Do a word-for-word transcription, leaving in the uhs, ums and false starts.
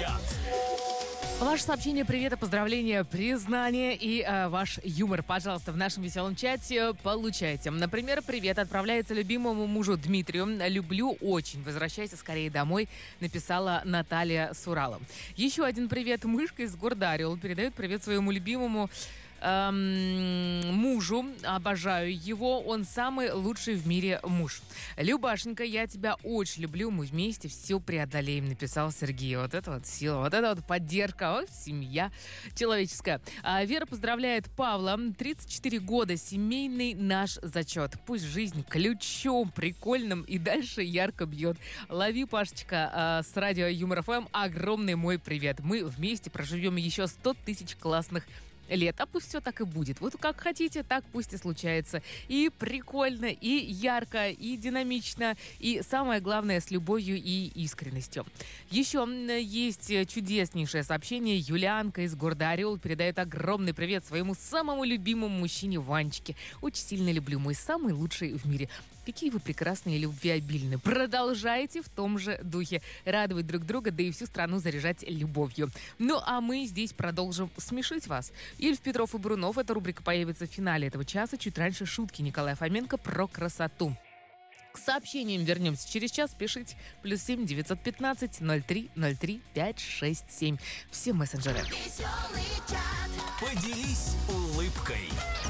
чат. Ваше сообщение, привет, поздравления, признание и э, ваш юмор, пожалуйста, в нашем веселом чате получайте. Например, привет отправляется любимому мужу Дмитрию. Люблю очень. Возвращайся скорее домой, написала Наталья с Урала. Еще один привет. Мышка из города Орел передает привет своему любимому эм, мужу. Обожаю его. Он самый лучший в мире муж. Любашенька, я тебя очень люблю. Мы вместе все преодолеем, написал Сергей. Вот это вот сила, вот это вот поддержка, вот семья человеческая. А Вера поздравляет Павла. тридцать четыре года, семейный наш зачет. Пусть жизнь ключом прикольным и дальше ярко бьет. Лови, Пашечка, с радио Юмор эф эм. Огромный мой привет. Мы вместе проживем еще сто тысяч классных лет, а пусть все так и будет. Вот как хотите, так пусть и случается. И прикольно, и ярко, и динамично, и самое главное, с любовью и искренностью. Еще есть чудеснейшее сообщение. Юлианка из города Орел передает огромный привет своему самому любимому мужчине Ванечке. Очень сильно люблю, мой самый лучший в мире. Какие вы прекрасные и любвеобильны. Продолжайте в том же духе. Радовать друг друга, да и всю страну заряжать любовью. Ну, а мы здесь продолжим смешить вас. Ильф, Петров и Брунов. Эта рубрика появится в финале этого часа. Чуть раньше шутки Николая Фоменко про красоту. К сообщениям вернемся через час. Пишите. Плюс семь девятьсот пятнадцать ноль три ноль три пять шесть семь. Все мессенджеры. Поделись улыбкой.